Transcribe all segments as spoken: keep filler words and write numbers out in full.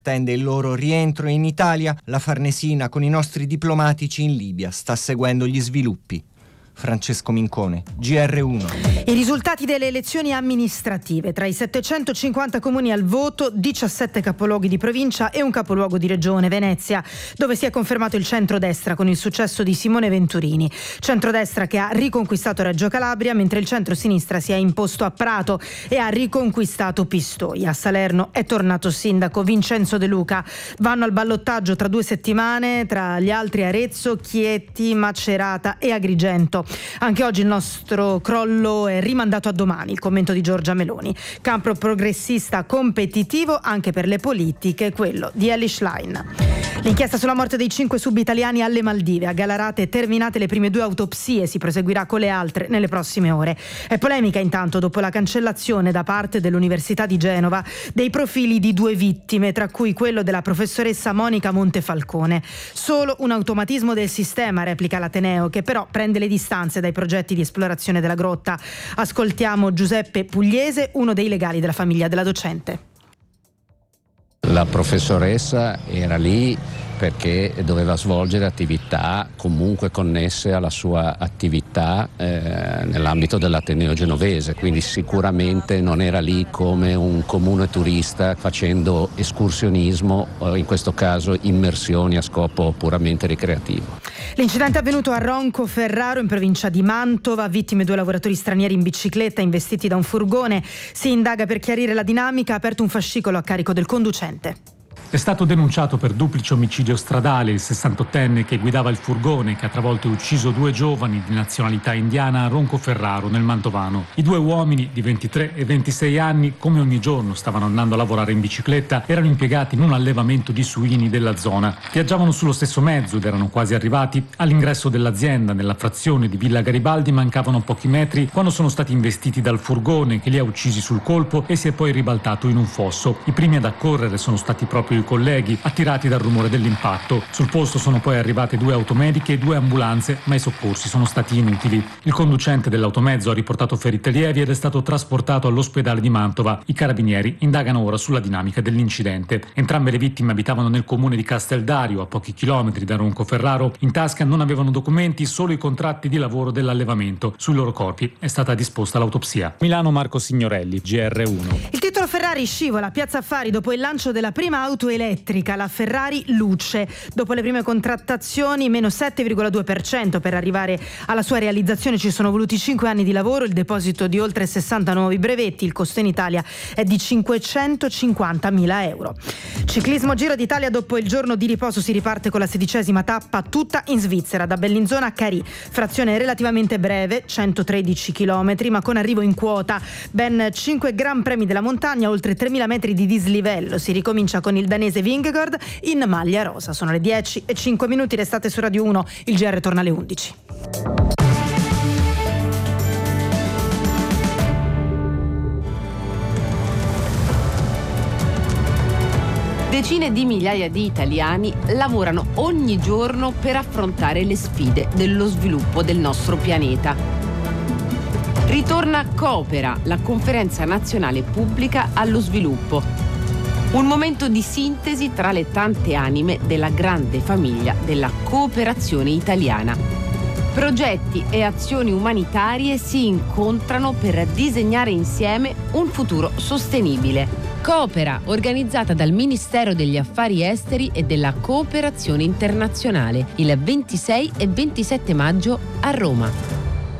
Attende il loro rientro in Italia. La Farnesina con i nostri diplomatici in Libia sta seguendo gli sviluppi. Francesco Mincone, G R uno. I risultati delle elezioni amministrative. Tra i settecentocinquanta comuni al voto, diciassette capoluoghi di provincia e un capoluogo di regione, Venezia, dove si è confermato il centrodestra con il successo di Simone Venturini. Centrodestra che ha riconquistato Reggio Calabria, mentre il centrosinistra si è imposto a Prato e ha riconquistato Pistoia. A Salerno è tornato sindaco Vincenzo De Luca. Vanno al ballottaggio tra due settimane, tra gli altri Arezzo, Chieti, Macerata e Agrigento. Anche oggi il nostro crollo è rimandato a domani, il commento di Giorgia Meloni. Campo progressista competitivo anche per le politiche, quello di Elly Schlein. L'inchiesta sulla morte dei cinque sub-italiani alle Maldive. A Galarate terminate le prime due autopsie, si proseguirà con le altre nelle prossime ore. È polemica intanto dopo la cancellazione da parte dell'Università di Genova dei profili di due vittime, tra cui quello della professoressa Monica Montefalcone. Solo un automatismo del sistema, replica l'Ateneo, che però prende le distanze dai progetti di esplorazione della grotta. Ascoltiamo Giuseppe Pugliese, uno dei legali della famiglia della docente. La professoressa era lì perché doveva svolgere attività comunque connesse alla sua attività eh, nell'ambito dell'Ateneo genovese, quindi sicuramente non era lì come un comune turista facendo escursionismo o in questo caso immersioni a scopo puramente ricreativo. L'incidente è avvenuto a Roncoferraro in provincia di Mantova, vittime due lavoratori stranieri in bicicletta investiti da un furgone. Si indaga per chiarire la dinamica, ha aperto un fascicolo a carico del conducente. È stato denunciato per duplice omicidio stradale il sessantottenne che guidava il furgone che ha travolto e ucciso due giovani di nazionalità indiana a Roncoferraro nel Mantovano. I due uomini di ventitré e ventisei anni, come ogni giorno stavano andando a lavorare in bicicletta, erano impiegati in un allevamento di suini della zona. Viaggiavano sullo stesso mezzo ed erano quasi arrivati all'ingresso dell'azienda. Nella frazione di Villa Garibaldi mancavano pochi metri quando sono stati investiti dal furgone che li ha uccisi sul colpo e si è poi ribaltato in un fosso. I primi ad accorrere sono stati proprio i colleghi, attirati dal rumore dell'impatto. Sul posto sono poi arrivate due automediche e due ambulanze, ma i soccorsi sono stati inutili. Il conducente dell'automezzo ha riportato ferite lievi ed è stato trasportato all'ospedale di Mantova. I carabinieri indagano ora sulla dinamica dell'incidente. Entrambe le vittime abitavano nel comune di Casteldario, a pochi chilometri da Roncoferraro. In tasca non avevano documenti, solo i contratti di lavoro dell'allevamento. Sui loro corpi è stata disposta l'autopsia. Milano, Marco Signorelli, G R uno. Il titolo Ferrari scivola a Piazza Affari dopo il lancio della prima auto elettrica, la Ferrari Luce. Dopo le prime contrattazioni, meno sette virgola due per cento per arrivare alla sua realizzazione. Ci sono voluti cinque anni di lavoro, il deposito di oltre sessanta nuovi brevetti. Il costo in Italia è di cinquecentocinquantamila euro. Ciclismo Giro d'Italia, dopo il giorno di riposo si riparte con la sedicesima tappa, tutta in Svizzera, da Bellinzona a Carì. Frazione relativamente breve, centotredici chilometri, ma con arrivo in quota. Ben cinque gran premi della montagna, oltre tremila metri di dislivello. Si ricomincia con il danese Vingegaard in maglia rosa. Sono le dieci e cinque minuti, restate su Radio uno, il G R torna alle undici. Decine di migliaia di italiani lavorano ogni giorno per affrontare le sfide dello sviluppo del nostro pianeta. Ritorna Coopera, la conferenza nazionale pubblica allo sviluppo. Un momento di sintesi tra le tante anime della grande famiglia della cooperazione italiana. Progetti e azioni umanitarie si incontrano per disegnare insieme un futuro sostenibile. Coopera, organizzata dal Ministero degli Affari Esteri e della Cooperazione Internazionale, il ventisei e ventisette maggio a Roma.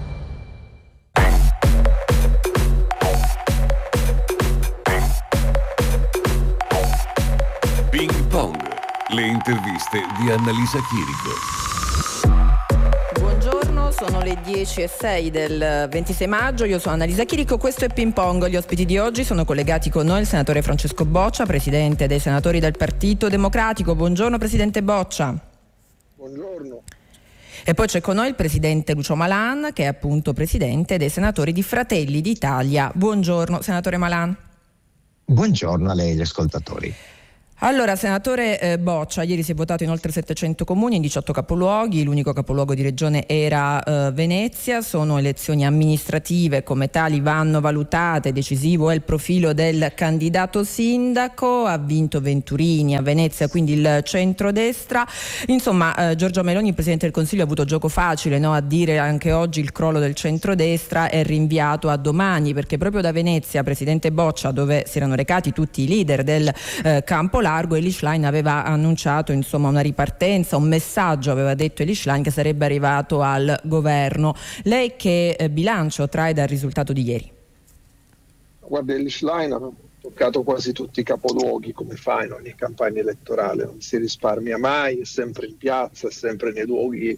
Le interviste di Annalisa Chirico. Buongiorno, sono le dieci e sei del ventisei maggio, io sono Annalisa Chirico, questo è Ping Pong. Gli ospiti di oggi sono collegati con noi il senatore Francesco Boccia, presidente dei senatori del Partito Democratico. Buongiorno presidente Boccia. Buongiorno. E poi c'è con noi il presidente Lucio Malan, che è appunto presidente dei senatori di Fratelli d'Italia. Buongiorno senatore Malan. Buongiorno a lei e agli ascoltatori. Allora, senatore eh, Boccia, ieri si è votato in oltre settecento comuni, in diciotto capoluoghi, l'unico capoluogo di regione era eh, Venezia, sono elezioni amministrative, come tali vanno valutate, decisivo è il profilo del candidato sindaco, ha vinto Venturini a Venezia, quindi il centrodestra, insomma eh, Giorgia Meloni, il Presidente del Consiglio, ha avuto gioco facile, no? A dire anche oggi il crollo del centrodestra è rinviato a domani, perché proprio da Venezia, Presidente Boccia, dove si erano recati tutti i leader del eh, campo largo, Elie Schlein aveva annunciato insomma una ripartenza, un messaggio, aveva detto Elie Schlein, che sarebbe arrivato al governo. Lei che eh, bilancio trae dal risultato di ieri? Guarda, Elie Schlein ha toccato quasi tutti i capoluoghi, come fa in ogni campagna elettorale, non si risparmia mai, è sempre in piazza, è sempre nei luoghi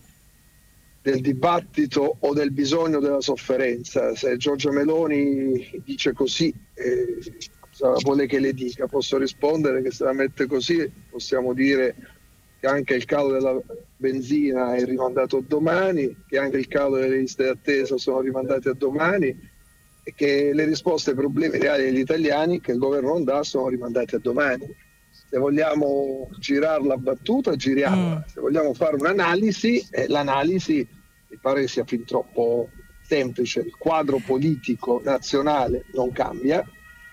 del dibattito o del bisogno della sofferenza. Se Giorgia Meloni dice così, eh, cosa vuole che le dica? Posso rispondere che se la mette così possiamo dire che anche il calo della benzina è rimandato a domani, che anche il calo delle liste d'attesa sono rimandate a domani e che le risposte ai problemi reali degli italiani che il governo non dà sono rimandate a domani. Se vogliamo girarla a battuta, giriamola. Mm. Se vogliamo fare un'analisi, eh, l'analisi mi pare che sia fin troppo semplice. Il quadro politico nazionale non cambia.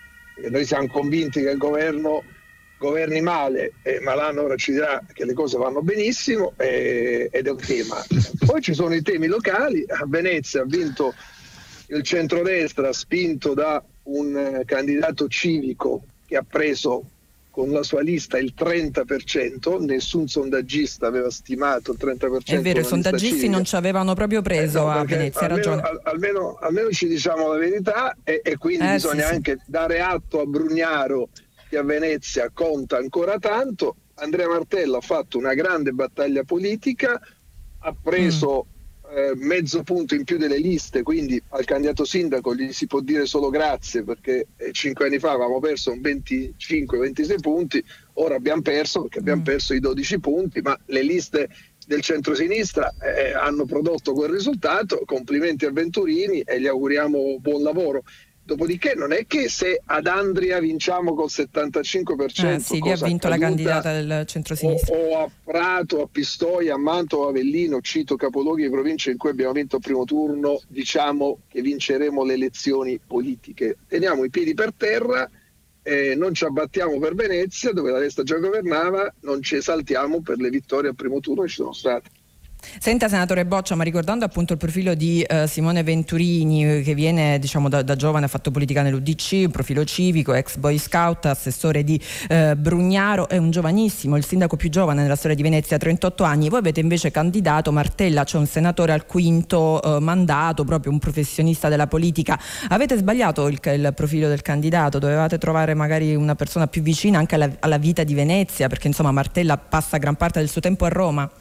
Noi siamo convinti che il governo governi male, e Malan ora ci dirà che le cose vanno benissimo, eh, ed è un tema. Poi ci sono i temi locali. A Venezia ha vinto il centrodestra, spinto da un eh, candidato civico che ha preso con la sua lista il trenta per cento, nessun sondaggista aveva stimato il trenta per cento. È vero, i sondaggisti non ci avevano proprio preso eh no, a Venezia, almeno, ragione. Al, almeno, almeno ci diciamo la verità, e, e quindi eh, bisogna sì, anche sì. dare atto a Brugnaro che a Venezia conta ancora tanto. Andrea Martello ha fatto una grande battaglia politica, ha preso mm. eh, mezzo punto in più delle liste, quindi al candidato sindaco gli si può dire solo grazie, perché eh, cinque anni fa avevamo perso un venticinque ventisei punti, ora abbiamo perso perché abbiamo mm. perso i dodici punti, ma le liste del centrosinistra eh, hanno prodotto quel risultato. Complimenti a Venturini e gli auguriamo buon lavoro. Dopodiché non è che se ad Andria vinciamo col settantacinque per cento, eh sì, vi ha vinto la candidata del centrosinistra, o, o a Prato, a Pistoia, a Mantova, a Avellino, cito capoluoghi di provincia in cui abbiamo vinto il primo turno, diciamo che vinceremo le elezioni politiche. Teniamo i piedi per terra, eh, non ci abbattiamo per Venezia dove la destra già governava, non ci esaltiamo per le vittorie al primo turno che ci sono state. Senta, senatore Boccia, ma ricordando appunto il profilo di uh, Simone Venturini, che viene diciamo da, da giovane, ha fatto politica nell'U D C, un profilo civico, ex boy scout, assessore di uh, Brugnaro, è un giovanissimo, il sindaco più giovane nella storia di Venezia, trentotto anni. Voi avete invece candidato Martella, cioè un senatore al quinto uh, mandato, proprio un professionista della politica. Avete sbagliato il, il profilo del candidato? Dovevate trovare magari una persona più vicina anche alla, alla vita di Venezia, perché insomma Martella passa gran parte del suo tempo a Roma.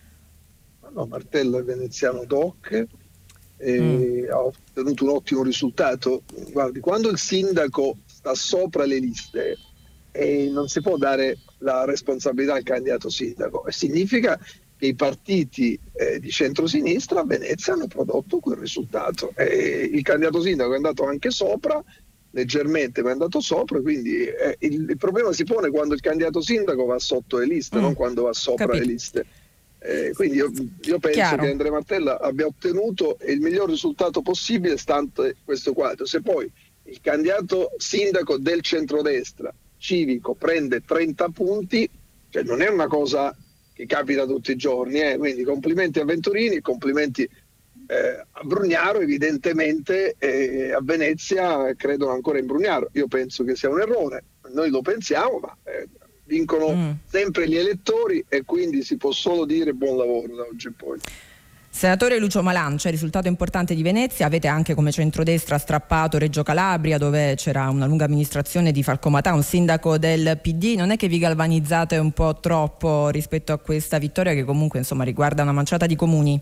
No, Martello è veneziano doc e mm. ha ottenuto un ottimo risultato. Guardi, quando il sindaco sta sopra le liste e non si può dare la responsabilità al candidato sindaco, significa che i partiti eh, di centrosinistra a Venezia hanno prodotto quel risultato, e il candidato sindaco è andato anche sopra leggermente, ma è andato sopra, quindi eh, il, il problema si pone quando il candidato sindaco va sotto le liste, mm. non quando va sopra Capito. le liste. Eh, quindi io, io penso Chiaro. che Andrea Martella abbia ottenuto il miglior risultato possibile stante questo quadro. Se poi il candidato sindaco del centrodestra civico prende trenta punti, cioè non è una cosa che capita tutti i giorni, eh? Quindi complimenti a Venturini, complimenti eh, a Brugnaro. Evidentemente eh, a Venezia credono ancora in Brugnaro. Io penso che sia un errore, noi lo pensiamo, ma eh, vincono mm. sempre gli elettori, e quindi si può solo dire buon lavoro da oggi in poi. Senatore Lucio Malan, c'è risultato importante di Venezia, avete anche come centrodestra strappato Reggio Calabria, dove c'era una lunga amministrazione di Falco Matà, un sindaco del P D. Non è che vi galvanizzate un po' troppo rispetto a questa vittoria, che comunque insomma riguarda una manciata di comuni?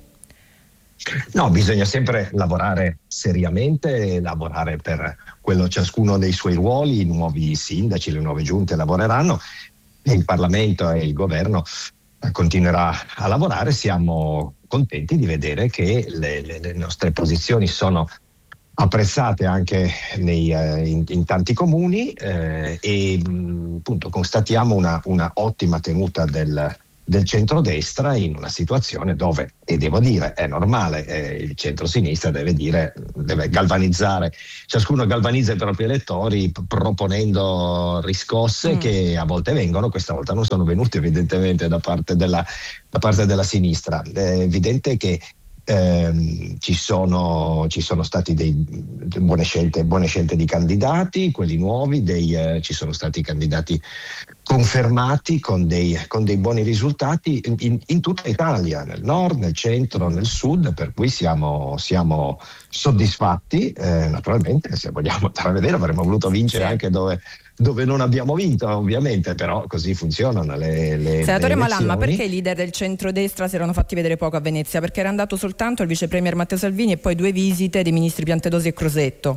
No, bisogna sempre lavorare seriamente, lavorare per quello, ciascuno dei suoi ruoli. I nuovi sindaci, le nuove giunte lavoreranno, il Parlamento e il governo continuerà a lavorare. Siamo contenti di vedere che le, le, le nostre posizioni sono apprezzate anche nei, eh, in, in tanti comuni eh, e mh, appunto constatiamo una, una ottima tenuta del, del centrodestra in una situazione dove, e devo dire, è normale, eh, il centrosinistra deve dire, deve galvanizzare, ciascuno galvanizza i propri elettori p- proponendo riscosse mm. che a volte vengono, questa volta non sono venute evidentemente da parte della, da parte della sinistra. È evidente che Eh, ci sono ci sono stati dei, dei buone scelte buone scelte di candidati, quelli nuovi, dei, eh, ci sono stati candidati confermati con dei, con dei buoni risultati in, in, in tutta Italia, nel nord, nel centro, nel sud, per cui siamo, siamo soddisfatti. Eh, naturalmente, se vogliamo andare a vedere, avremmo voluto vincere sì. anche dove dove non abbiamo vinto, ovviamente, però così funzionano le, le Senatore le Malan, ma perché i leader del centrodestra si erano fatti vedere poco a Venezia? Perché era andato soltanto il vice premier Matteo Salvini e poi due visite dei ministri Piantedosi e Crosetto.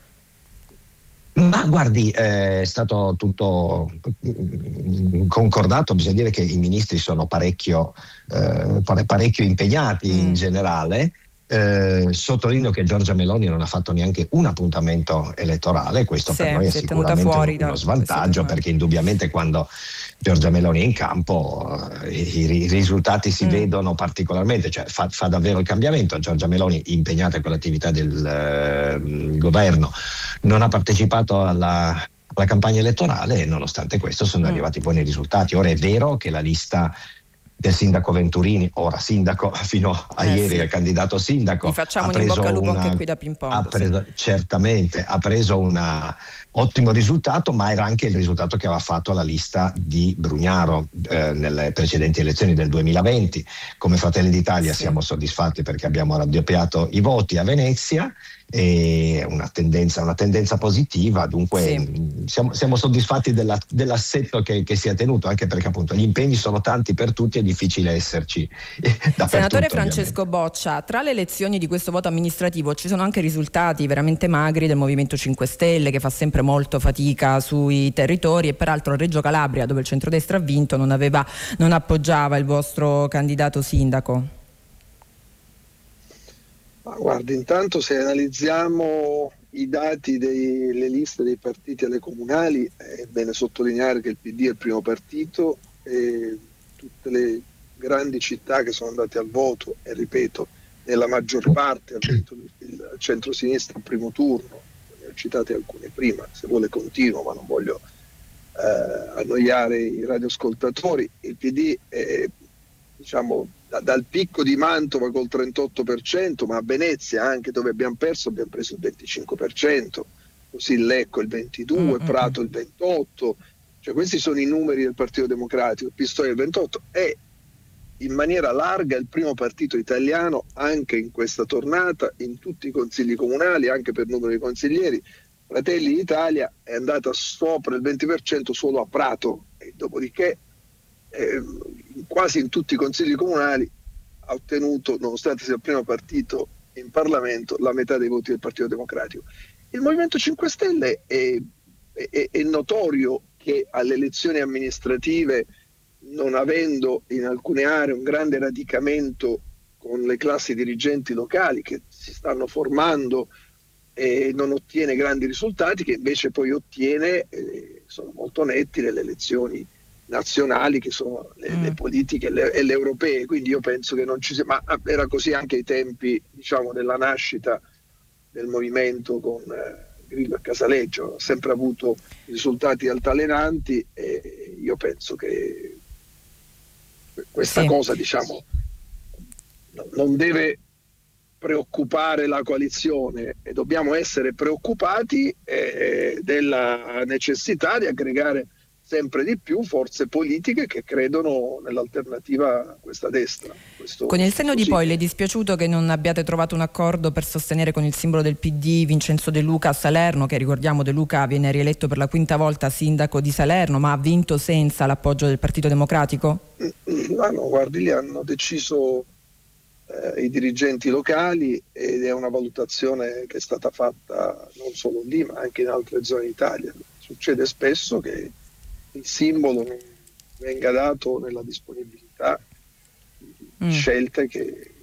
Ma guardi, è stato tutto concordato, bisogna dire che i ministri sono parecchio, eh, parecchio impegnati mm. in generale. Eh, sottolineo che Giorgia Meloni non ha fatto neanche un appuntamento elettorale, questo sì, per noi è sicuramente fuori uno svantaggio, perché indubbiamente quando Giorgia Meloni è in campo eh, i, i risultati si mm. vedono particolarmente, cioè fa, fa davvero il cambiamento. Giorgia Meloni, impegnata con l'attività del eh, governo, non ha partecipato alla, alla campagna elettorale e nonostante questo sono mm. arrivati buoni risultati. Ora è vero che la lista del sindaco Venturini, ora sindaco, fino a eh ieri sì. è candidato sindaco. Gli facciamo un in bocca al lupo una, anche qui da Ping Pong. Ha preso, sì. Certamente, ha preso un ottimo risultato, ma era anche il risultato che aveva fatto la lista di Brugnaro eh, nelle precedenti elezioni del duemilaventi. Come Fratelli d'Italia sì. siamo soddisfatti perché abbiamo raddoppiato i voti a Venezia, e una tendenza, una tendenza positiva, dunque sì. siamo, siamo soddisfatti della, dell'assetto che, che si è tenuto, anche perché appunto gli impegni sono tanti per tutti, è difficile esserci Senatore Francesco ovviamente. Boccia, tra le elezioni di questo voto amministrativo ci sono anche risultati veramente magri del Movimento cinque Stelle, che fa sempre molto fatica sui territori, e peraltro a Reggio Calabria, dove il centrodestra ha vinto, non aveva, non appoggiava il vostro candidato sindaco. Ma guardi, intanto se analizziamo i dati delle liste dei partiti alle comunali, è bene sottolineare che il P D è il primo partito e tutte le grandi città che sono andate al voto, e ripeto, nella maggior parte ha vinto il centro-sinistra al primo turno, ne ho citate alcune prima, se vuole continuo, ma non voglio eh, annoiare i radioascoltatori. Il P D è, diciamo, da, dal picco di Mantova col trentotto per cento, ma a Venezia anche, dove abbiamo perso, abbiamo preso il venticinque per cento, così Lecco il ventidue per cento, mm-hmm. Prato il ventotto per cento, cioè questi sono i numeri del Partito Democratico. Pistoia il ventotto per cento, è in maniera larga il primo partito italiano anche in questa tornata, in tutti i consigli comunali, anche per numero di consiglieri. Fratelli d'Italia è andata sopra il venti per cento solo a Prato, e dopodiché eh, quasi in tutti i consigli comunali ha ottenuto, nonostante sia il primo partito in Parlamento, la metà dei voti del Partito Democratico. Il Movimento cinque Stelle è, è, è notorio che alle elezioni amministrative, non avendo in alcune aree un grande radicamento con le classi dirigenti locali che si stanno formando, e non ottiene grandi risultati, che invece poi ottiene, eh, sono molto netti, nelle elezioni nazionali, che sono le, mm. le politiche le, e le europee. Quindi io penso che non ci sia, ma era così anche ai tempi, diciamo, della nascita del movimento con eh, Grillo e Casaleggio, ha sempre avuto risultati altalenanti, e io penso che questa sì. cosa, diciamo, non deve preoccupare la coalizione, e dobbiamo essere preoccupati eh, della necessità di aggregare sempre di più forze politiche che credono nell'alternativa a questa destra. Questo, con il senno di poi, le è dispiaciuto che non abbiate trovato un accordo per sostenere con il simbolo del P D Vincenzo De Luca a Salerno, che ricordiamo De Luca viene rieletto per la quinta volta sindaco di Salerno, ma ha vinto senza l'appoggio del Partito Democratico? No, no, guardi, lì hanno deciso eh, i dirigenti locali, ed è una valutazione che è stata fatta non solo lì ma anche in altre zone d'Italia. Succede spesso che il simbolo non venga dato nella disponibilità di mm. scelte che,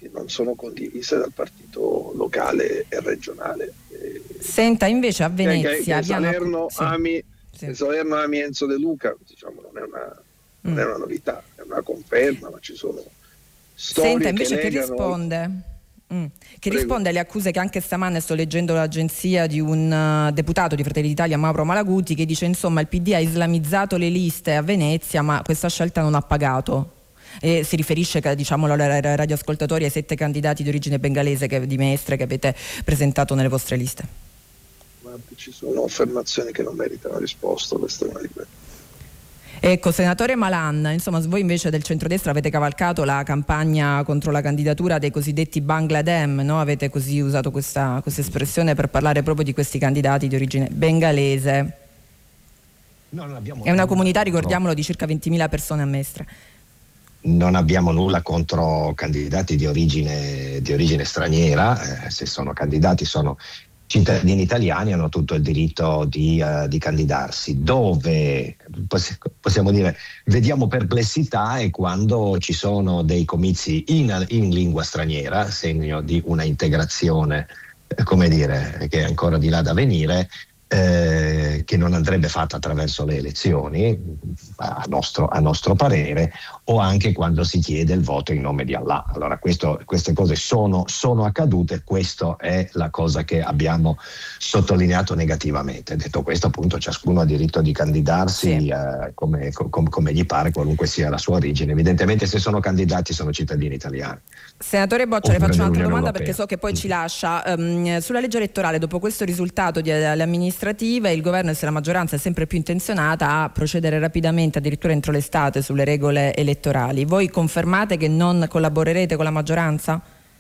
che non sono condivise dal partito locale e regionale. Senta, invece a Venezia... Che, che Salerno, sì. ami, sì. Salerno ami Enzo De Luca, diciamo, non è una, non mm. è una novità, è una conferma, ma ci sono storie. Senta, invece che, che negano... risponde? Mm. Che Prego. risponde alle accuse che anche stamane sto leggendo l'agenzia di un uh, deputato di Fratelli d'Italia, Mauro Malaguti, che dice insomma il P D ha islamizzato le liste a Venezia, ma questa scelta non ha pagato. E si riferisce, diciamo, ai radioascoltatori, ai sette candidati di origine bengalese che, di Mestre che avete presentato nelle vostre liste. Guardi, ci sono affermazioni che non meritano risposta, questa è una di quelle. Ecco, senatore Malan, insomma voi invece del centrodestra avete cavalcato la campagna contro la candidatura dei cosiddetti Bangladem, no? Avete così usato questa, questa espressione per parlare proprio di questi candidati di origine bengalese. No, non abbiamo È una comunità, no. ricordiamolo, di circa ventimila persone a Mestre. Non abbiamo nulla contro candidati di origine, di origine straniera, eh, se sono candidati sono cittadini italiani, hanno tutto il diritto di, uh, di candidarsi. Dove possiamo dire vediamo perplessità è quando ci sono dei comizi in, in lingua straniera, segno di una integrazione, eh, come dire, che è ancora di là da venire, eh, che non andrebbe fatta attraverso le elezioni, a nostro, a nostro parere, o anche quando si chiede il voto in nome di Allah. Allora questo, queste cose sono, sono accadute, questa è la cosa che abbiamo sottolineato negativamente. Detto questo, appunto, ciascuno ha diritto di candidarsi sì. eh, come, com, come gli pare, qualunque sia la sua origine. Evidentemente se sono candidati sono cittadini italiani. Senatore Boccia, le faccio un'altra domanda Europea. Perché so che poi ci lascia. Um, sulla legge elettorale, dopo questo risultato di, alle amministrative, il governo e la maggioranza è sempre più intenzionata a procedere rapidamente, addirittura entro l'estate, sulle regole elettorali. Voi confermate che non collaborerete con la maggioranza?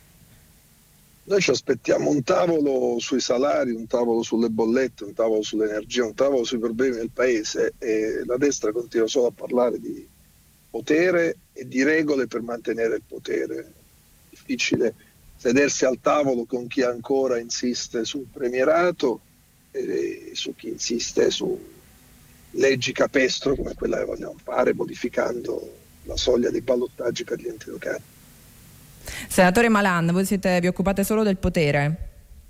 Noi ci aspettiamo un tavolo sui salari, un tavolo sulle bollette, un tavolo sull'energia, un tavolo sui problemi del paese, e la destra continua solo a parlare di potere e di regole per mantenere il potere. Difficile sedersi al tavolo con chi ancora insiste sul premierato e su chi insiste su leggi capestro come quella che vogliamo fare, modificando la soglia dei ballottaggi per gli enti locali. Senatore Malan, voi siete, vi occupate solo del potere?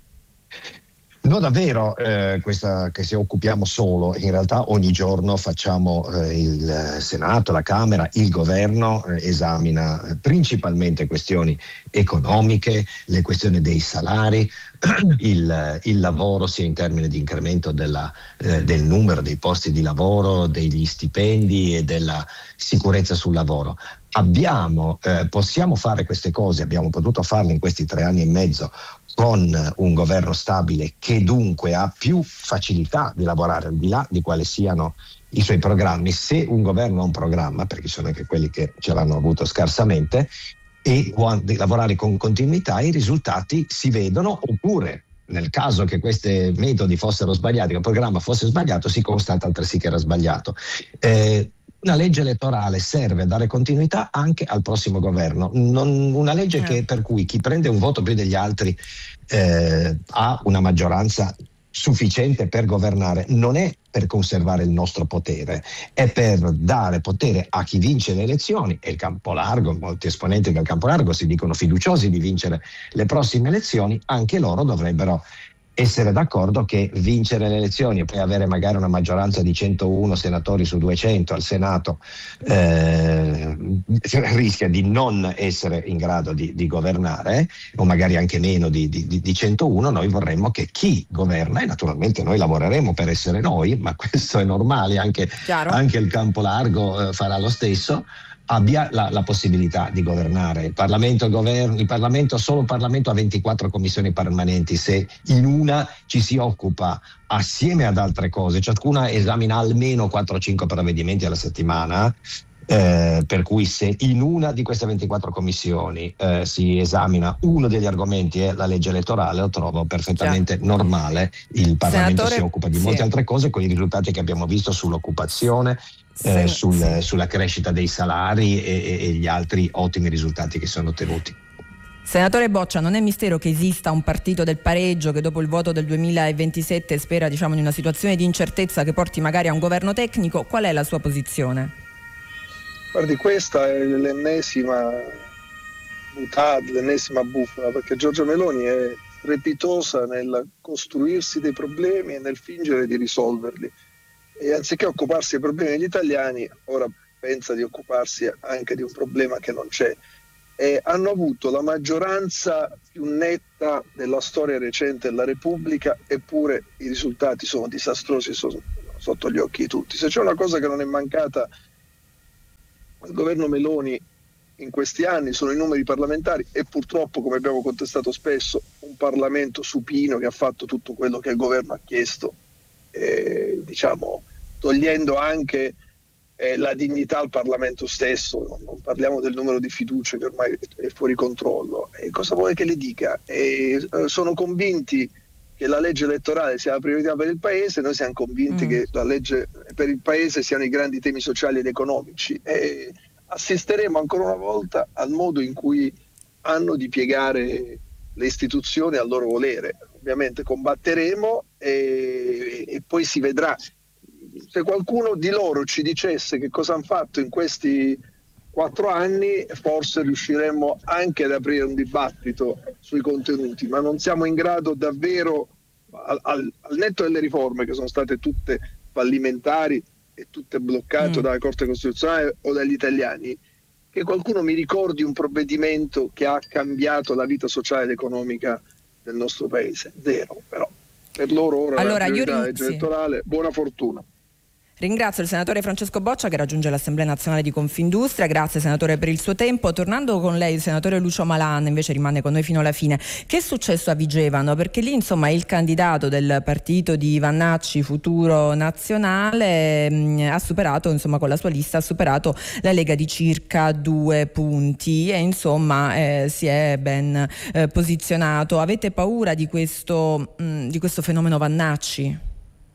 No, davvero, eh, questa, che se occupiamo solo, in realtà ogni giorno facciamo eh, il Senato, la Camera, il Governo eh, esamina eh, principalmente questioni economiche, le questioni dei salari, il, il lavoro sia in termini di incremento della, eh, del numero dei posti di lavoro, degli stipendi e della sicurezza sul lavoro. Abbiamo, eh, possiamo fare queste cose, abbiamo potuto farle in questi tre anni e mezzo con un governo stabile che dunque ha più facilità di lavorare al di là di quali siano i suoi programmi. Se un governo ha un programma, perché sono anche quelli che ce l'hanno avuto scarsamente, e può lavorare con continuità, i risultati si vedono, oppure nel caso che questi metodi fossero sbagliati, che il programma fosse sbagliato, si constata altresì che era sbagliato. Eh, Una legge elettorale serve a dare continuità anche al prossimo governo, non, una legge eh. che, per cui chi prende un voto più degli altri eh, ha una maggioranza sufficiente per governare, non è per conservare il nostro potere, è per dare potere a chi vince le elezioni, e il campo largo, molti esponenti del campo largo si dicono fiduciosi di vincere le prossime elezioni, anche loro dovrebbero essere d'accordo che vincere le elezioni e poi avere magari una maggioranza di centouno senatori su duecento al Senato eh, rischia di non essere in grado di, di governare, o magari anche meno di, di, di centouno. Noi vorremmo che chi governa, e naturalmente noi lavoreremo per essere noi, ma questo è normale, anche, anche il campo largo eh, farà lo stesso, abbia la, la possibilità di governare. Il Parlamento, il governo, il Parlamento, solo il Parlamento ha ventiquattro commissioni permanenti. Se in una ci si occupa assieme ad altre cose, ciascuna esamina almeno quattro o cinque provvedimenti alla settimana, eh, per cui se in una di queste ventiquattro commissioni eh, si esamina uno degli argomenti è la legge elettorale, lo trovo perfettamente Chiaro. normale. Il Parlamento Senatore, si occupa di molte sì. altre cose, con i risultati che abbiamo visto sull'occupazione, Eh, sul, sì. sulla crescita dei salari e, e gli altri ottimi risultati che sono ottenuti. Senatore Boccia, non è mistero che esista un partito del pareggio che dopo il voto del duemilaventisette spera, diciamo, in una situazione di incertezza che porti magari a un governo tecnico. Qual è la sua posizione? Guardi, questa è l'ennesima butade, l'ennesima bufala, perché Giorgia Meloni è strepitosa nel costruirsi dei problemi e nel fingere di risolverli, e anziché occuparsi dei problemi degli italiani ora pensa di occuparsi anche di un problema che non c'è. E hanno avuto la maggioranza più netta della storia recente della Repubblica, eppure i risultati sono disastrosi, sono sotto gli occhi di tutti. Se c'è una cosa che non è mancata al governo Meloni in questi anni sono i numeri parlamentari, e purtroppo, come abbiamo contestato spesso, un Parlamento supino che ha fatto tutto quello che il governo ha chiesto, eh, diciamo togliendo anche eh, la dignità al Parlamento stesso. Non parliamo del numero di fiducie che ormai è fuori controllo. E cosa vuole che le dica? E, eh, sono convinti che la legge elettorale sia la priorità per il Paese, noi siamo convinti mm. che la legge per il Paese siano i grandi temi sociali ed economici, e assisteremo ancora una volta al modo in cui hanno di piegare le istituzioni al loro volere. Ovviamente combatteremo e, e poi si vedrà. Se qualcuno di loro ci dicesse che cosa hanno fatto in questi quattro anni, forse riusciremmo anche ad aprire un dibattito sui contenuti, ma non siamo in grado davvero, al, al, al netto delle riforme che sono state tutte fallimentari e tutte bloccate mm. dalla Corte Costituzionale o dagli italiani, che qualcuno mi ricordi un provvedimento che ha cambiato la vita sociale ed economica del nostro Paese. Zero, però per loro ora allora, la priorità io rin- legge elettorale, sì. Buona fortuna. Ringrazio il senatore Francesco Boccia che raggiunge l'Assemblea Nazionale di Confindustria. Grazie senatore per il suo tempo. Tornando con lei, il senatore Lucio Malan invece rimane con noi fino alla fine. Che è successo a Vigevano? Perché lì insomma il candidato del partito di Vannacci, Futuro Nazionale, mh, ha superato, insomma con la sua lista ha superato la Lega di circa due punti e insomma eh, si è ben eh, posizionato. Avete paura di questo, mh, di questo fenomeno Vannacci?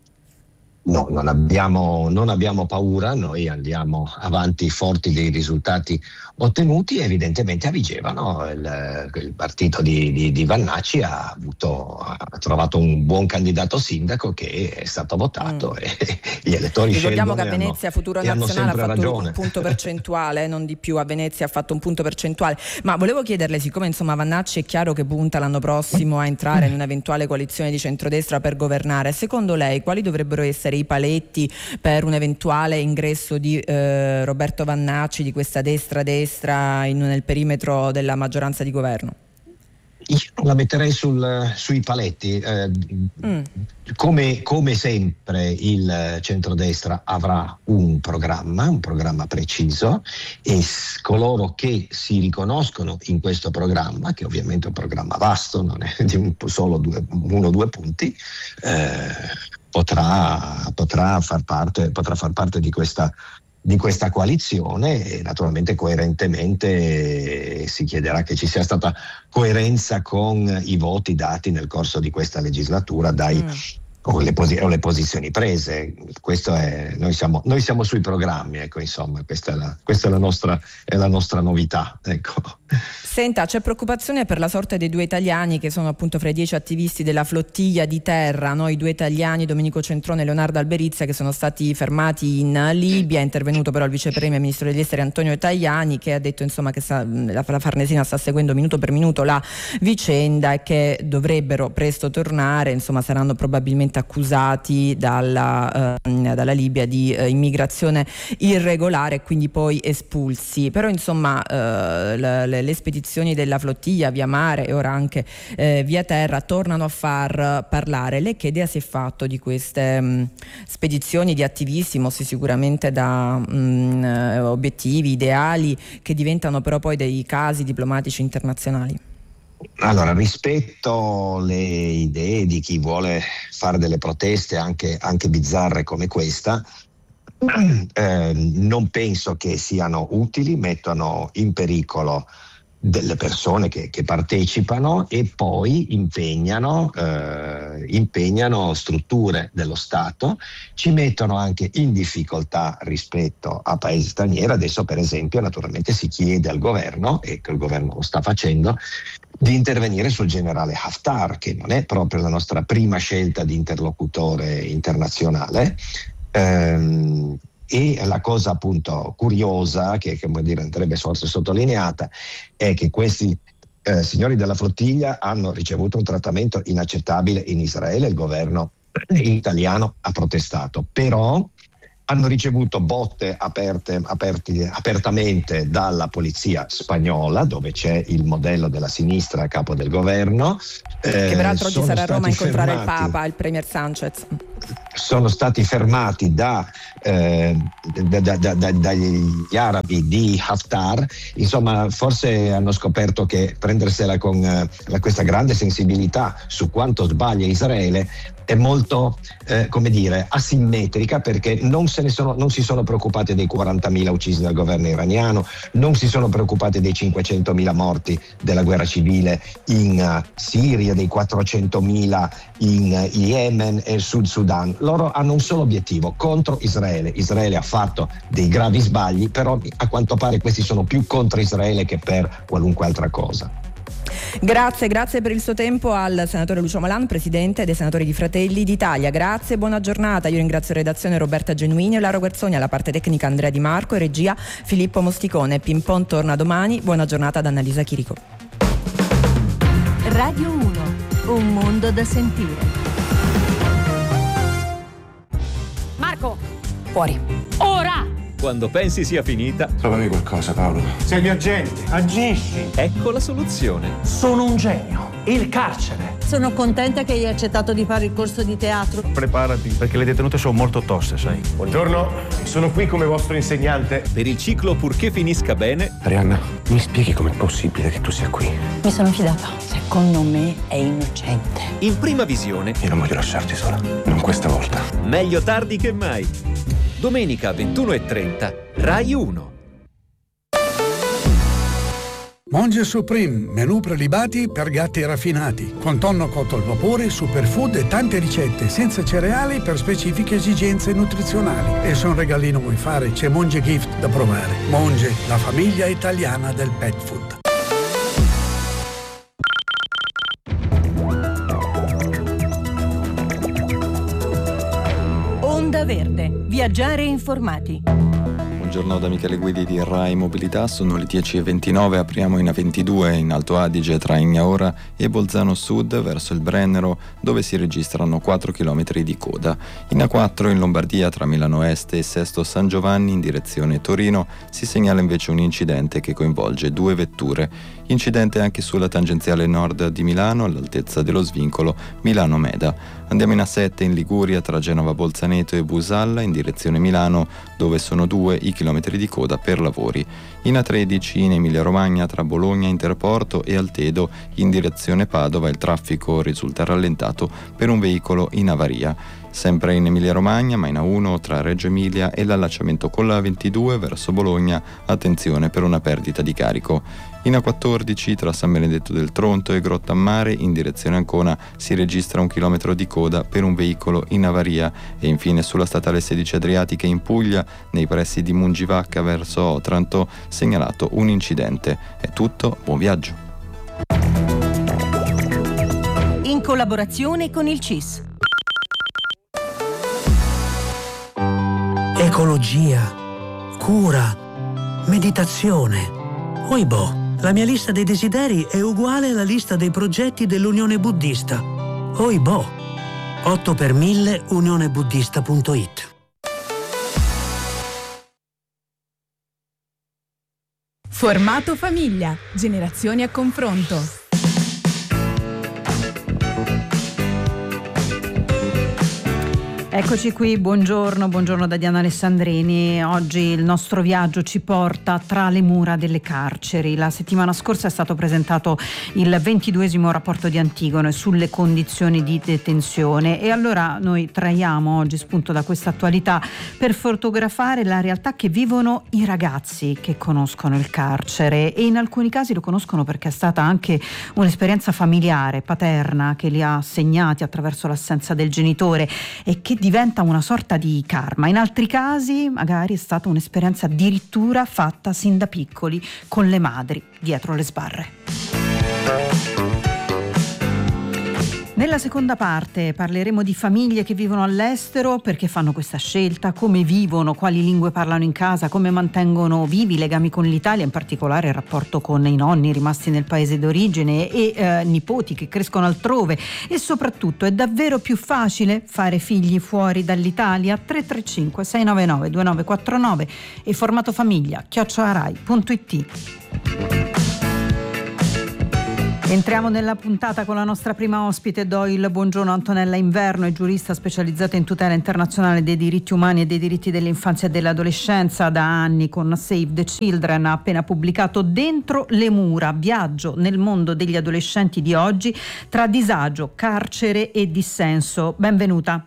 No, non abbiamo, non abbiamo paura, noi andiamo avanti forti dei risultati ottenuti. Evidentemente a Vigevano il, il partito di, di, di Vannacci ha, avuto, ha trovato un buon candidato sindaco che è stato votato mm. e gli elettori ricordiamo scelgono. Che a Venezia hanno, Futuro Nazionale ha fatto ragione. un punto percentuale, non di più, a Venezia ha fatto un punto percentuale. Ma volevo chiederle, siccome insomma Vannacci è chiaro che punta l'anno prossimo a entrare in un'eventuale coalizione di centrodestra per governare, secondo lei quali dovrebbero essere i paletti per un eventuale ingresso di eh, Roberto Vannacci, di questa destra-destra in, nel perimetro della maggioranza di governo? Io la metterei sul, sui paletti. Eh, mm. come, come sempre il centrodestra avrà un programma, un programma preciso, e coloro che si riconoscono in questo programma, che ovviamente è un programma vasto, non è di un, solo due, uno o due punti, eh, Potrà, potrà far parte, potrà far parte di questa, di questa coalizione, e naturalmente coerentemente si chiederà che ci sia stata coerenza con i voti dati nel corso di questa legislatura dai, mm. o, le posi- o le posizioni prese. Questo è, noi siamo, noi siamo sui programmi, ecco, insomma, questa è la, questa è la nostra, è la nostra novità, ecco. Senta, c'è preoccupazione per la sorte dei due italiani che sono appunto fra i dieci attivisti della flottiglia di terra, no? I due italiani, Domenico Centrone e Leonardo Alberizia, che sono stati fermati in Libia. È intervenuto però il vicepremier e ministro degli esteri Antonio Tajani, che ha detto insomma che sta, la, la Farnesina sta seguendo minuto per minuto la vicenda e che dovrebbero presto tornare. Insomma saranno probabilmente accusati dalla, eh, dalla Libia di eh, immigrazione irregolare e quindi poi espulsi. Però insomma eh, le, le, le spedizioni della flottiglia via mare e ora anche eh, via terra tornano a far parlare. Lei che idea si è fatto di queste mh, spedizioni di attivisti mossi sicuramente da mh, obiettivi, ideali, che diventano però poi dei casi diplomatici internazionali? Allora, rispetto le idee di chi vuole fare delle proteste anche, anche bizzarre come questa, eh, non penso che siano utili, mettono in pericolo delle persone che, che partecipano e poi impegnano, eh, impegnano strutture dello Stato, ci mettono anche in difficoltà rispetto a paesi stranieri. Adesso per esempio naturalmente si chiede al governo, e che il governo lo sta facendo, di intervenire sul generale Haftar, che non è proprio la nostra prima scelta di interlocutore internazionale, ehm, E la cosa appunto curiosa, che, che vuol dire, andrebbe forse sottolineata, è che questi eh, signori della flottiglia hanno ricevuto un trattamento inaccettabile in Israele. Il governo italiano ha protestato, però hanno ricevuto botte aperte, aperti, apertamente dalla polizia spagnola, dove c'è il modello della sinistra a capo del governo. Che peraltro eh, oggi sarà a Roma a incontrare fermati, il Papa, il Premier Sanchez. Sono stati fermati da, eh, da, da, da, da, dagli arabi di Haftar. Insomma, forse hanno scoperto che prendersela con eh, questa grande sensibilità su quanto sbaglia Israele è molto, eh, come dire, asimmetrica, perché non, se ne sono, non si sono preoccupati dei quarantamila uccisi dal governo iraniano, non si sono preoccupati dei cinquecentomila morti della guerra civile in uh, Siria, dei quattrocentomila in uh, Yemen e Sud Sudan. Loro hanno un solo obiettivo: contro Israele. Israele ha fatto dei gravi sbagli, però a quanto pare questi sono più contro Israele che per qualunque altra cosa. Grazie, grazie per il suo tempo al senatore Lucio Malan, presidente dei senatori di Fratelli d'Italia. Grazie, buona giornata. Io ringrazio redazione Roberta Genuini e Laura Guerzoni, alla parte tecnica Andrea Di Marco e regia Filippo Mosticone. Pimpon torna domani. Buona giornata ad Annalisa Chirico. Radio uno, un mondo da sentire. Marco, fuori. Ora! Quando pensi sia finita, trovami qualcosa, Paolo. Sei mio agente, agisci. Ecco la soluzione. Sono un genio. Il carcere. Sono contenta che hai accettato di fare il corso di teatro. Preparati, perché le detenute sono molto toste, sai. Buongiorno, sono qui come vostro insegnante. Per il ciclo Purché finisca bene. Arianna, mi spieghi com'è possibile che tu sia qui? Mi sono fidata. Secondo me è innocente. In prima visione. Io non voglio lasciarti sola, non questa volta. Meglio tardi che mai. Domenica ventuno e trenta, Rai uno. Monge Supreme, menù prelibati per gatti raffinati, con tonno cotto al vapore, superfood e tante ricette senza cereali per specifiche esigenze nutrizionali. E se un regalino vuoi fare, c'è Monge Gift da provare. Monge, la famiglia italiana del pet food. Onda Verde, viaggiare informati. Buongiorno da Michele Guidi di Rai Mobilità, sono le dieci e ventinove, apriamo in A ventidue in Alto Adige tra Ignaora e Bolzano Sud verso il Brennero, dove si registrano quattro chilometri di coda. In A quattro in Lombardia tra Milano Est e Sesto San Giovanni in direzione Torino si segnala invece un incidente che coinvolge due vetture. Incidente anche sulla tangenziale nord di Milano all'altezza dello svincolo Milano-Meda. Andiamo in A sette in Liguria tra Genova Bolzaneto e Busalla in direzione Milano, dove sono due i chilometri di coda per lavori. In A tredici in Emilia Romagna tra Bologna Interporto e Altedo in direzione Padova il traffico risulta rallentato per un veicolo in avaria. Sempre in Emilia Romagna, ma in A uno tra Reggio Emilia e l'allacciamento con la A ventidue verso Bologna, attenzione per una perdita di carico. In A quattordici tra San Benedetto del Tronto e Grottammare in direzione Ancona si registra un chilometro di coda per un veicolo in avaria. E infine sulla statale sedici Adriatica in Puglia, nei pressi di Mungivacca verso Otranto, segnalato un incidente. È tutto, buon viaggio. In collaborazione con il C I S. Ecologia, cura, meditazione. Oibò, la mia lista dei desideri è uguale alla lista dei progetti dell'Unione Buddista. Oibò, otto per mille unione buddista punto it. Formato famiglia, generazioni a confronto. Eccoci qui, buongiorno, buongiorno da Diana Alessandrini. Oggi il nostro viaggio ci porta tra le mura delle carceri. La settimana scorsa è stato presentato il ventiduesimo rapporto di Antigone sulle condizioni di detenzione e allora noi traiamo oggi spunto da questa attualità per fotografare la realtà che vivono i ragazzi che conoscono il carcere e in alcuni casi lo conoscono perché è stata anche un'esperienza familiare, paterna, che li ha segnati attraverso l'assenza del genitore e che diventa una sorta di karma. In altri casi magari è stata un'esperienza addirittura fatta sin da piccoli con le madri dietro le sbarre. Nella seconda parte parleremo di famiglie che vivono all'estero, perché fanno questa scelta, come vivono, quali lingue parlano in casa, come mantengono vivi i legami con l'Italia, in particolare il rapporto con i nonni rimasti nel paese d'origine e eh, nipoti che crescono altrove, e soprattutto è davvero più facile fare figli fuori dall'Italia? tre tre cinque sei nove nove due nove quattro nove e formato famiglia chiocciola rai punto it. Entriamo nella puntata con la nostra prima ospite. Do il buongiorno a Antonella Inverno, è giurista specializzata in tutela internazionale dei diritti umani e dei diritti dell'infanzia e dell'adolescenza. Da anni con Save the Children ha appena pubblicato Dentro le mura, viaggio nel mondo degli adolescenti di oggi tra disagio, carcere e dissenso. Benvenuta.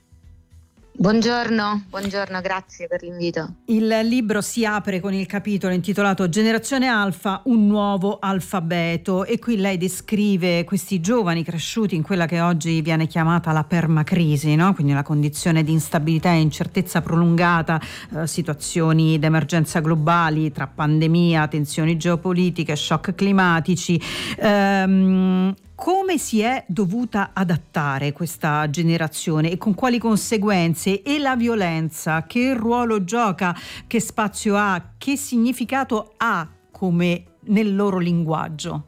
Buongiorno, buongiorno, grazie per l'invito. Il libro si apre con il capitolo intitolato Generazione Alfa, un nuovo alfabeto, e qui lei descrive questi giovani cresciuti in quella che oggi viene chiamata la permacrisi, no? Quindi la condizione di instabilità e incertezza prolungata, eh, situazioni d'emergenza globali tra pandemia, tensioni geopolitiche, shock climatici. Ehm, Come si è dovuta adattare questa generazione e con quali conseguenze? E la violenza, che ruolo gioca, che spazio ha, che significato ha come nel loro linguaggio?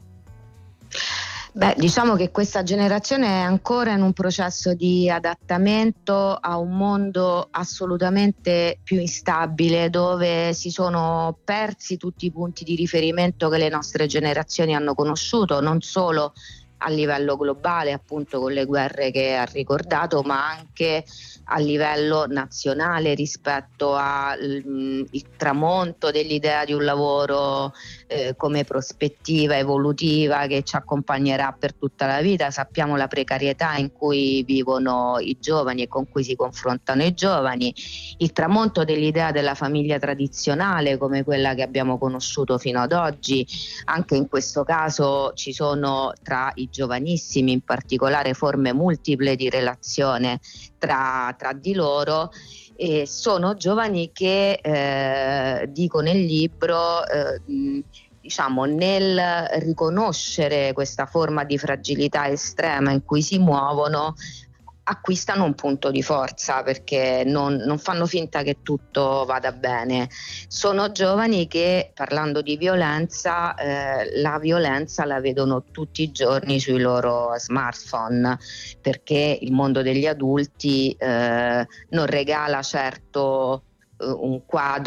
Beh, diciamo che questa generazione è ancora in un processo di adattamento a un mondo assolutamente più instabile, dove si sono persi tutti i punti di riferimento che le nostre generazioni hanno conosciuto, non solo a livello globale, appunto con le guerre che ha ricordato, ma anche a livello nazionale rispetto al il tramonto dell'idea di un lavoro eh, come prospettiva evolutiva che ci accompagnerà per tutta la vita. Sappiamo la precarietà in cui vivono i giovani e con cui si confrontano i giovani, il tramonto dell'idea della famiglia tradizionale come quella che abbiamo conosciuto fino ad oggi. Anche in questo caso ci sono tra i giovanissimi in particolare forme multiple di relazione tra, tra di loro, e sono giovani che, eh, dico nel libro, eh, diciamo nel riconoscere questa forma di fragilità estrema in cui si muovono, acquistano un punto di forza, perché non, non fanno finta che tutto vada bene. Sono giovani che, parlando di violenza, eh, la violenza la vedono tutti i giorni sui loro smartphone, perché il mondo degli adulti eh, non regala certo un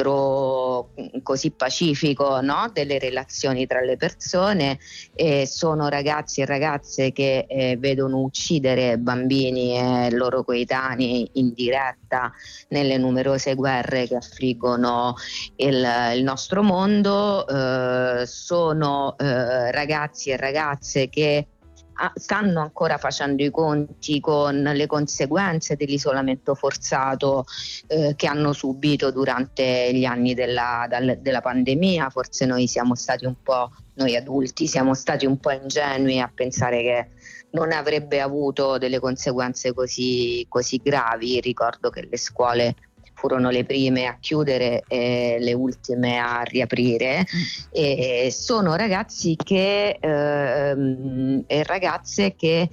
quadro così pacifico, no? Delle relazioni tra le persone, e sono ragazzi e ragazze che eh, vedono uccidere bambini e loro coetanei in diretta nelle numerose guerre che affliggono il, il nostro mondo. Eh, sono eh, ragazzi e ragazze che stanno ancora facendo i conti con le conseguenze dell'isolamento forzato eh, che hanno subito durante gli anni della, dal, della pandemia. Forse noi siamo stati un po', noi adulti siamo stati un po' ingenui a pensare che non avrebbe avuto delle conseguenze così, così gravi. Ricordo che le scuole furono le prime a chiudere e le ultime a riaprire, mm. e sono ragazzi che ehm, e ragazze che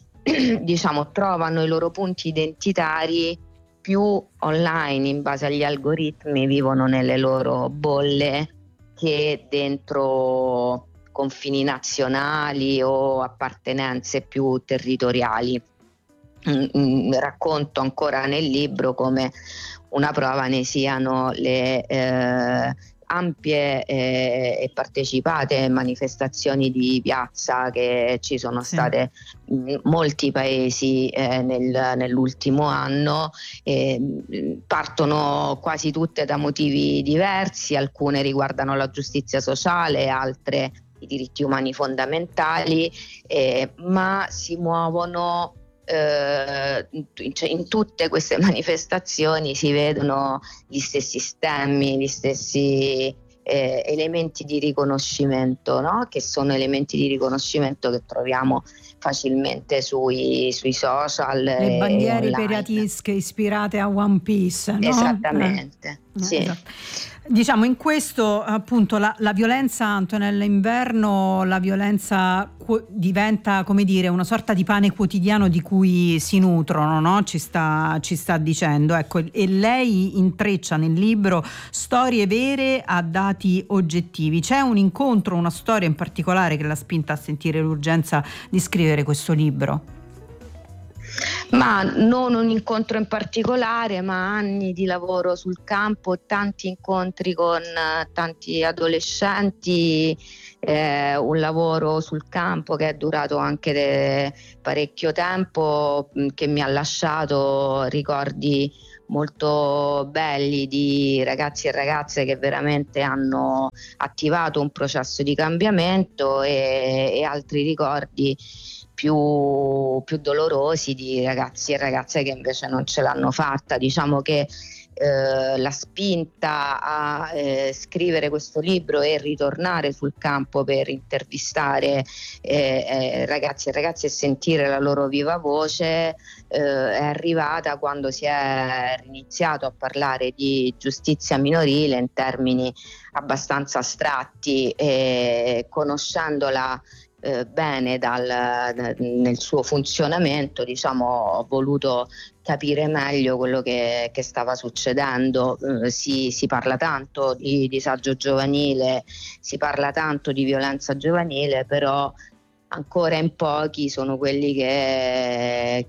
diciamo trovano i loro punti identitari più online, in base agli algoritmi, vivono nelle loro bolle, che dentro confini nazionali o appartenenze più territoriali. Mm, racconto ancora nel libro come una prova ne siano le eh, ampie eh, e partecipate manifestazioni di piazza che ci sono sì. state in molti paesi eh, nel, nell'ultimo anno. Eh, partono quasi tutte da motivi diversi, alcune riguardano la giustizia sociale, altre i diritti umani fondamentali, eh, ma si muovono in tutte queste manifestazioni, si vedono gli stessi stemmi, gli stessi eh, elementi di riconoscimento, no? Che sono elementi di riconoscimento che troviamo facilmente sui, sui social. Le bandiere piratiesche ispirate a One Piece, no? Esattamente. Eh. Sì. Esatto. Diciamo in questo appunto la, la violenza, Antonella Inverno, la violenza qu- diventa, come dire, una sorta di pane quotidiano di cui si nutrono, no? Ci sta, ci sta dicendo, ecco, e lei intreccia nel libro storie vere a dati oggettivi. C'è un incontro, una storia in particolare che l'ha spinta a sentire l'urgenza di scrivere questo libro? Ma non un incontro in particolare, ma anni di lavoro sul campo, tanti incontri con eh, tanti adolescenti, eh, un lavoro sul campo che è durato anche de- parecchio tempo, mh, che mi ha lasciato ricordi molto belli di ragazzi e ragazze che veramente hanno attivato un processo di cambiamento, e, e altri ricordi più, più dolorosi di ragazzi e ragazze che invece non ce l'hanno fatta. Diciamo che eh, la spinta a eh, scrivere questo libro e ritornare sul campo per intervistare eh, eh, ragazzi e ragazze e sentire la loro viva voce eh, è arrivata quando si è iniziato a parlare di giustizia minorile in termini abbastanza astratti, e conoscendola Eh, bene dal, da, nel suo funzionamento, diciamo, ho voluto capire meglio quello che, che stava succedendo. Eh, si, si parla tanto di disagio giovanile, si parla tanto di violenza giovanile, però ancora in pochi sono quelli che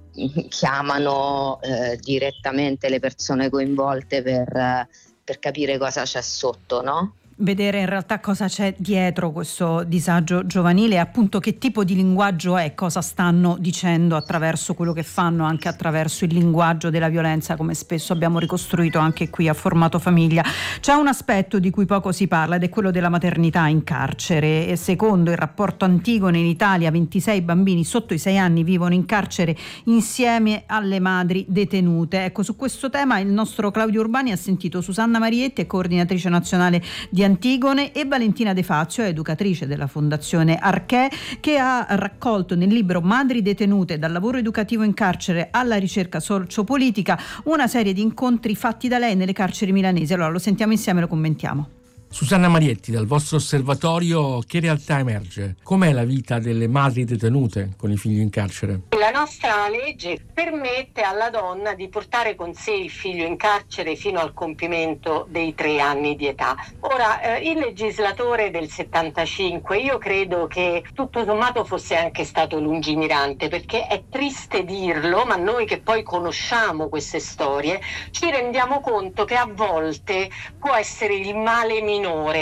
chiamano eh, direttamente le persone coinvolte per, per capire cosa c'è sotto, no? Vedere in realtà cosa c'è dietro questo disagio giovanile, appunto che tipo di linguaggio è, cosa stanno dicendo attraverso quello che fanno, anche attraverso il linguaggio della violenza, come spesso abbiamo ricostruito anche qui a Formato Famiglia. C'è un aspetto di cui poco si parla ed è quello della maternità in carcere, e secondo il rapporto Antigone in Italia ventisei bambini sotto i sei anni vivono in carcere insieme alle madri detenute. Ecco, su questo tema il nostro Claudio Urbani ha sentito Susanna Marietti, coordinatrice nazionale di Antigone, e Valentina De Fazio, educatrice della Fondazione Arché, che ha raccolto nel libro Madri detenute, dal lavoro educativo in carcere alla ricerca sociopolitica, una serie di incontri fatti da lei nelle carceri milanesi. Allora lo sentiamo insieme e lo commentiamo. Susanna Marietti, dal vostro osservatorio che realtà emerge? Com'è la vita delle madri detenute con i figli in carcere? La nostra legge permette alla donna di portare con sé il figlio in carcere fino al compimento dei tre anni di età. Ora, eh, il legislatore del settantacinque, io credo che tutto sommato fosse anche stato lungimirante, perché è triste dirlo, ma noi che poi conosciamo queste storie ci rendiamo conto che a volte può essere il male minore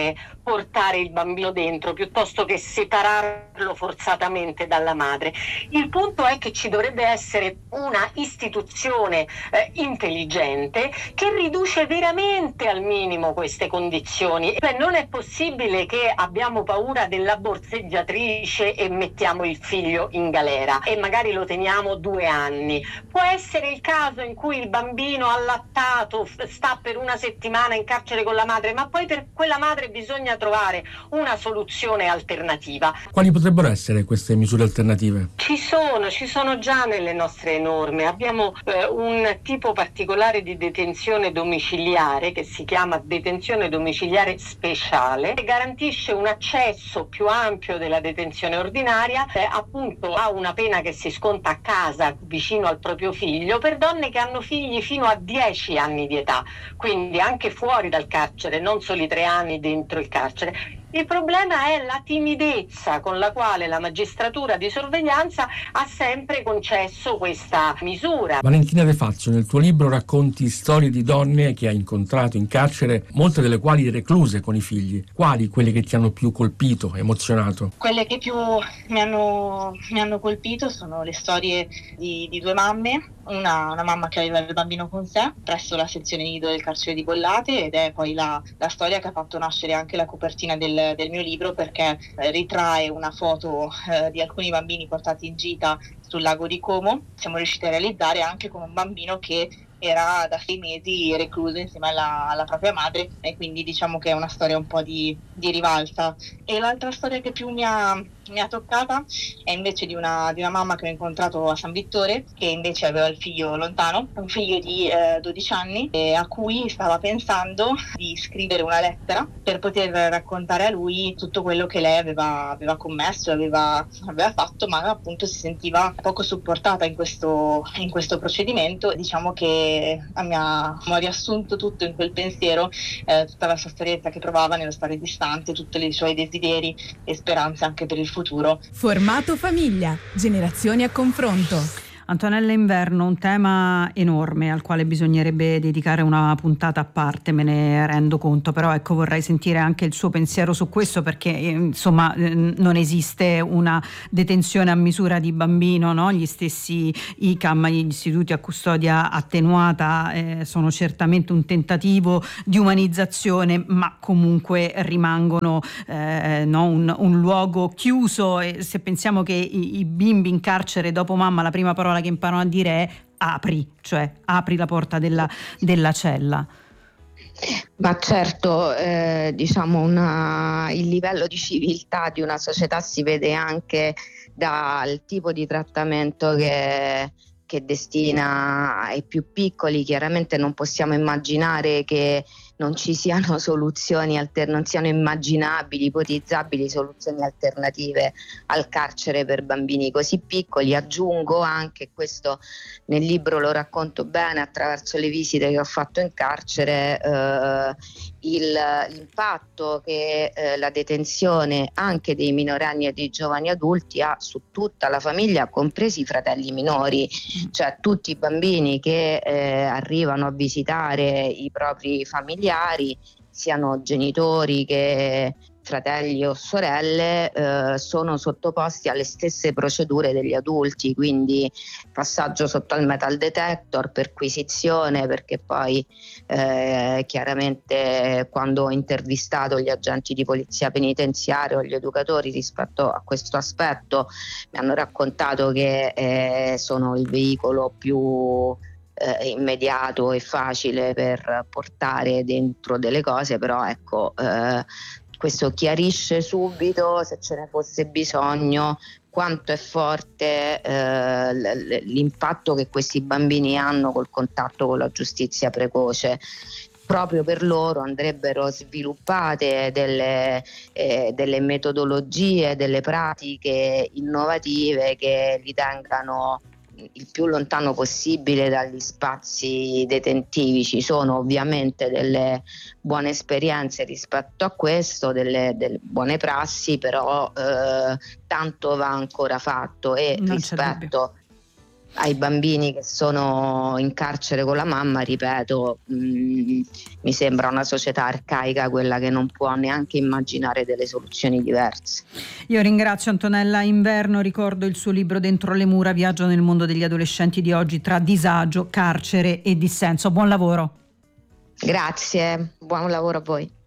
portare il bambino dentro piuttosto che separarlo forzatamente dalla madre. Il punto è che ci dovrebbe essere una istituzione eh, intelligente che riduce veramente al minimo queste condizioni. Beh, non è possibile che abbiamo paura della borseggiatrice e mettiamo il figlio in galera e magari lo teniamo due anni. Può essere il caso in cui il bambino allattato sta per una settimana in carcere con la madre, ma poi per quella madre bisogna trovare una soluzione alternativa. Quali potrebbero essere queste misure alternative? Ci sono, ci sono già nelle nostre norme. Abbiamo eh, un tipo particolare di detenzione domiciliare che si chiama detenzione domiciliare speciale, che garantisce un accesso più ampio della detenzione ordinaria, eh, appunto a una pena che si sconta a casa vicino al proprio figlio, per donne che hanno figli fino a dieci anni di età, quindi anche fuori dal carcere, non solo i tre anni dentro il carcere. Il problema è la timidezza con la quale la magistratura di sorveglianza ha sempre concesso questa misura. Valentina De Fazio, nel tuo libro racconti storie di donne che hai incontrato in carcere, molte delle quali recluse con i figli. Quali quelle che ti hanno più colpito, emozionato? Quelle che più mi hanno, mi hanno colpito sono le storie di, di due mamme. Una, una mamma che aveva il bambino con sé presso la sezione nido del carcere di Bollate, ed è poi la, la storia che ha fatto nascere anche la copertina del, del mio libro, perché eh, ritrae una foto eh, di alcuni bambini portati in gita sul lago di Como. Siamo riusciti a realizzare anche con un bambino che era da sei mesi recluso insieme alla, alla propria madre, e quindi diciamo che è una storia un po' di, di rivalsa. E l'altra storia che più mi ha, mi ha toccata è invece di una, di una mamma che ho incontrato a San Vittore, che invece aveva il figlio lontano, un figlio di eh, dodici anni, e a cui stava pensando di scrivere una lettera per poter raccontare a lui tutto quello che lei aveva, aveva commesso, aveva, aveva fatto, ma appunto si sentiva poco supportata in questo, in questo procedimento. Diciamo che mi ha, mi ha riassunto tutto in quel pensiero, eh, tutta la sofferenza che provava nello stare distante, tutti i suoi desideri e speranze anche per il futuro. Formato famiglia, generazioni a confronto. Antonella Inverno, un tema enorme al quale bisognerebbe dedicare una puntata a parte, me ne rendo conto, però ecco, vorrei sentire anche il suo pensiero su questo, perché insomma non esiste una detenzione a misura di bambino, no? Gli stessi I C A M, gli istituti a custodia attenuata, eh, sono certamente un tentativo di umanizzazione, ma comunque rimangono eh, no? un, un luogo chiuso, e se pensiamo che i, i bimbi in carcere dopo mamma la prima parola che imparano a dire è apri, cioè apri la porta della, della cella. Ma certo, eh, diciamo una, il livello di civiltà di una società si vede anche dal tipo di trattamento che, che destina ai più piccoli. Chiaramente non possiamo immaginare che non ci siano soluzioni alter- non siano immaginabili, ipotizzabili soluzioni alternative al carcere per bambini così piccoli. Aggiungo anche, questo nel libro lo racconto bene attraverso le visite che ho fatto in carcere, eh, il, l'impatto che eh, la detenzione anche dei minorenni e dei giovani adulti ha su tutta la famiglia, compresi i fratelli minori, cioè tutti i bambini che eh, arrivano a visitare i propri familiari, siano genitori che fratelli o sorelle, eh, sono sottoposti alle stesse procedure degli adulti, quindi passaggio sotto al metal detector, perquisizione, perché poi eh, chiaramente quando ho intervistato gli agenti di polizia penitenziaria o gli educatori rispetto a questo aspetto mi hanno raccontato che eh, sono il veicolo più Eh, immediato e facile per portare dentro delle cose, però ecco, eh, questo chiarisce subito, se ce ne fosse bisogno, quanto è forte eh, l- l'impatto che questi bambini hanno col contatto con la giustizia precoce. Proprio per loro andrebbero sviluppate delle, eh, delle metodologie, delle pratiche innovative che li tengano il più lontano possibile dagli spazi detentivi. Ci sono ovviamente delle buone esperienze rispetto a questo, delle, delle buone prassi, però eh, tanto va ancora fatto, e non rispetto ai bambini che sono in carcere con la mamma, ripeto, mh, mi sembra una società arcaica quella che non può neanche immaginare delle soluzioni diverse. Io ringrazio Antonella Inverno, ricordo il suo libro Dentro le mura, viaggio nel mondo degli adolescenti di oggi tra disagio, carcere e dissenso. Buon lavoro. Grazie, buon lavoro a voi.